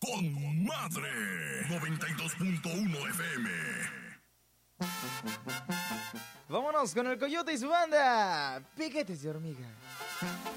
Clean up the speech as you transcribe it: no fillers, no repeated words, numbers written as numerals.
con madre. 92.1 FM. Vámonos con el Coyote y su banda, Piquetes de Hormiga.